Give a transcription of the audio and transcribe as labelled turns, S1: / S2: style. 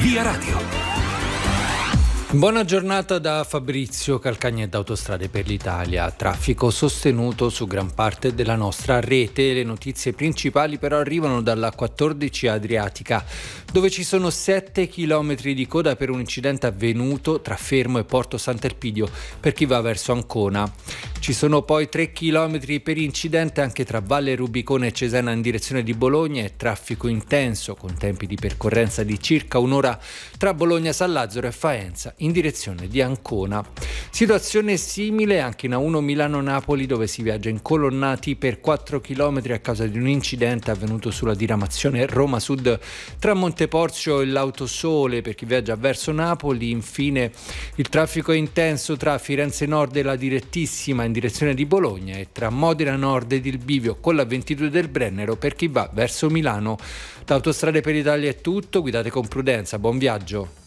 S1: Via Radio.
S2: Buona giornata da Fabrizio Calcagna da Autostrade per l'Italia. Traffico sostenuto su gran parte della nostra rete. Le notizie principali però arrivano dalla 14 Adriatica, dove ci sono 7 chilometri di coda per un incidente avvenuto tra Fermo e Porto Sant'Elpidio per chi va verso Ancona. Ci sono poi 3 chilometri per incidente anche tra Valle Rubicone e Cesena in direzione di Bologna e traffico intenso con tempi di percorrenza di circa un'ora tra Bologna San Lazzaro e Faenza in direzione di Ancona. Situazione simile anche in A1 Milano-Napoli, dove si viaggia incolonnati per 4 km a causa di un incidente avvenuto sulla diramazione Roma Sud tra Monteporzio e l'Autosole per chi viaggia verso Napoli. Infine il traffico è intenso tra Firenze Nord e la Direttissima in direzione di Bologna e tra Modena Nord ed il bivio con la 22 del Brennero per chi va verso Milano. Da Autostrade per l'Italia è tutto, guidate con prudenza, buon viaggio.